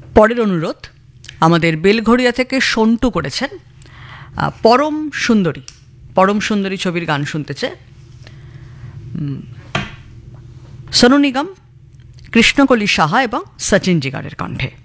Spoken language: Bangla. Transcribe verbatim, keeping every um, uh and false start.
পরের অনুরোধ আমাদের বেলঘড়িয়া থেকে সন্টু করেছেন, পরম সুন্দরী পরম সুন্দরী ছবির গান শুনতে চেয়ে। সোনু নিগম, কৃষ্ণকলি সাহা এবং সচিন জিগারের কণ্ঠে।